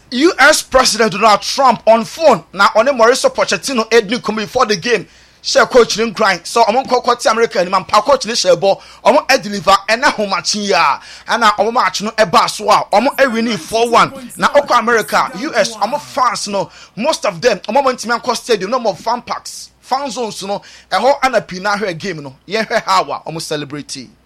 US President Donald Trump on phone na on Mauricio Pochettino edni come before the game. Share coach in grind. So among coach America and man coach ni share ball. Omo deliver and na home match ya. And na omo match no eba so a omo winning 4-1. Na oko America, US omo fans no most of them omo ntimi an stadium no more fan packs. Fan zones no e ho anapina hwe game no. Ye hwe hawa omo celebrate.